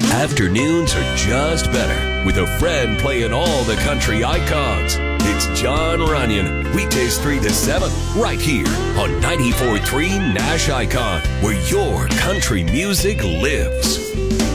Afternoons are just better with a friend playing all the country icons. It's John Runyon, weekdays 3 to 7, right here on 94.3 Nash Icon, where your country music lives.